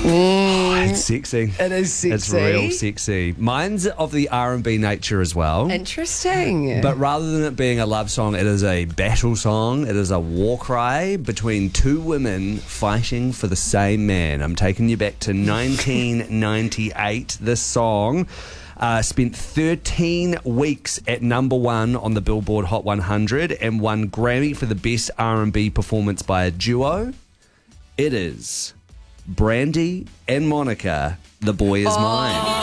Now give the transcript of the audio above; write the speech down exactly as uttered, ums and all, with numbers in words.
Mm, it's sexy. It is sexy. It's real sexy. Mine's of the R and B nature as well. Interesting. But rather than it being a love song, it is a battle song. It is a war cry between two women fighting for the same man. I'm taking you back to nineteen ninety-eight. This song uh, spent thirteen weeks at number one on the Billboard Hot one hundred and won Grammy for the best R and B performance by a duo. It is Brandy and Monica, The Boy Is Oh. Mine.